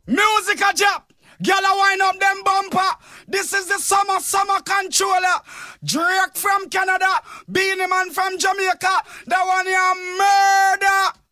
Music a jap. Gyal a wind up them bumper. This is the summer controller. Drake from Canada, Beanie Man from Jamaica. That one here